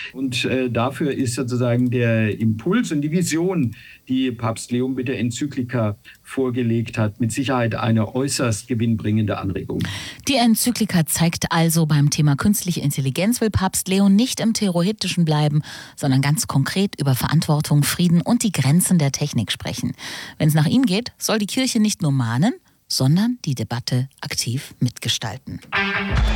Und dafür ist sozusagen der Impuls und die Vision, die Papst Leo mit der Enzyklika vorgelegt hat, mit Sicherheit eine äußerst gewinnbringende Anregung. Die Enzyklika zeigt also, beim Thema künstliche Intelligenz will Papst Leo nicht im Theoretischen bleiben, sondern ganz konkret über Verantwortung, Frieden und die Grenzen der Technik sprechen. Wenn es nach ihm geht, soll die Kirche nicht nur mahnen, sondern die Debatte aktiv mitgestalten.